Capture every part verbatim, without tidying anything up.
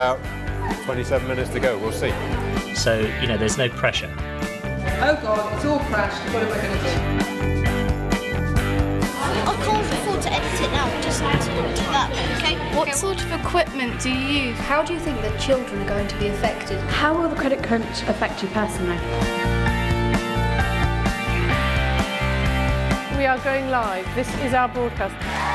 About twenty-seven minutes to go, we'll see. So, you know, there's no pressure. Oh God, it's all crashed. What am I going to do? I can't afford to edit it now, just have to do that, okay? What okay. sort of equipment do you use? How do you think the children are going to be affected? How will the credit crunch affect you personally? We are going live. This is our broadcast.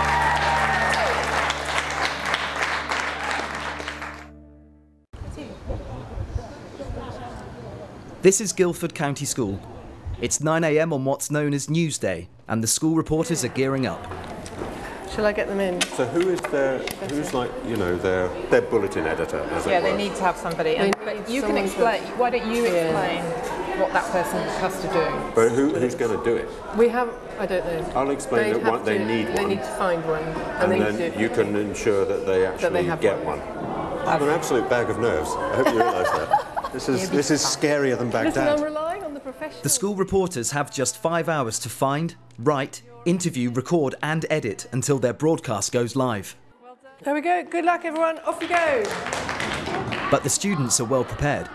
This is Guildford County School. It's nine a m on what's known as Newsday, and the school reporters are gearing up. Shall I get them in? So who is their, who's like, you know, their their bulletin editor, as Yeah, it were? they need to have somebody. And, but you can explain. Why don't you explain what that person has to do? But who, who's going to do it? We have. I don't know. I'll explain They'd that have what they to- need They one, need to find one, and, and they then need to, you can ensure that they actually they have get one. one. I have an absolute bag of nerves. I hope you realise that. This is this is scarier than Listen, Baghdad. I'm relying on the professionals. The school reporters have just five hours to find, write, interview, record and edit until their broadcast goes live. There we go. Good luck, everyone. Off you go. But the students are well prepared.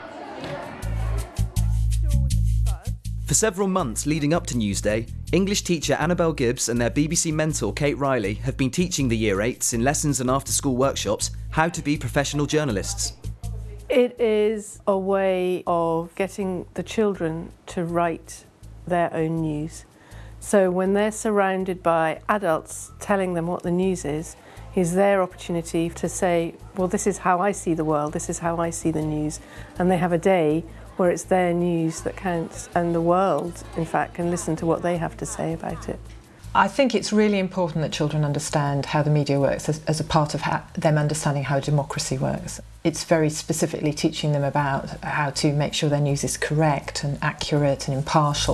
For several months leading up to Newsday, English teacher Annabelle Gibbs and their B B C mentor Kate Riley have been teaching the Year eights in lessons and after-school workshops how to be professional journalists. It is a way of getting the children to write their own news. So when they're surrounded by adults telling them what the news is, is their opportunity to say, well, this is how I see the world, this is how I see the news. And they have a day where it's their news that counts, and the world, in fact, can listen to what they have to say about it. I think it's really important that children understand how the media works as, as a part of how, them understanding how democracy works. It's very specifically teaching them about how to make sure their news is correct and accurate and impartial.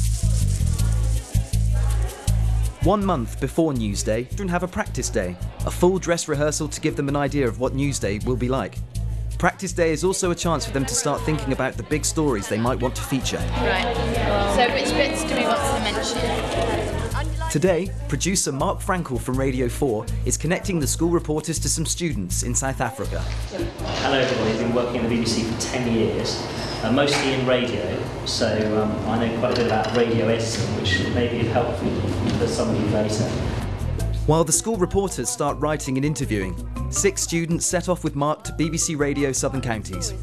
One month before Newsday, children have a practice day, a full dress rehearsal to give them an idea of what Newsday will be like. Practice day is also a chance for them to start thinking about the big stories they might want to feature. Right, so which bits do we want to mention? Today, producer Mark Frankel from Radio four is connecting the school reporters to some students in South Africa. Hello everybody, I've been working in the B B C for ten years, uh, mostly in radio, so um, I know quite a bit about radio editing, which may be helpful for some of you later. While the school reporters start writing and interviewing, six students set off with Mark to B B C Radio Southern Counties.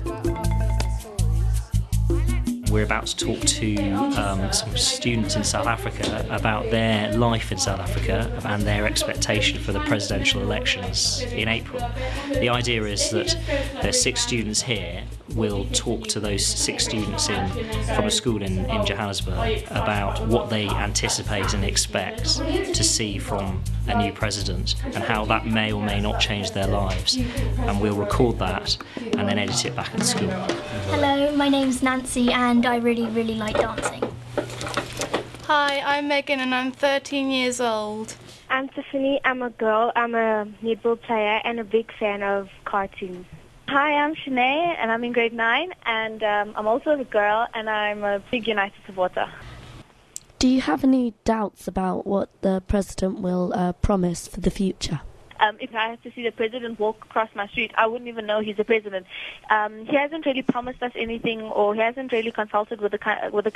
We're about to talk to um, some students in South Africa about their life in South Africa and their expectation for the presidential elections in April. The idea is that there's six students here. We'll talk to those six students in from a school in, in Johannesburg about what they anticipate and expect to see from a new president and how that may or may not change their lives. And we'll record that and then edit it back at school. Hello, my name's Nancy and I really, really like dancing. Hi, I'm Megan and I'm thirteen years old. I'm Tiffany, I'm a girl, I'm a netball player and a big fan of cartoons. Hi, I'm Shanae and I'm in grade nine and um, I'm also a girl and I'm a big United supporter. Do you have any doubts about what the president will uh, promise for the future? Um, if I had to see the president walk across my street, I wouldn't even know he's the president. Um, he hasn't really promised us anything, or he hasn't really consulted with the with the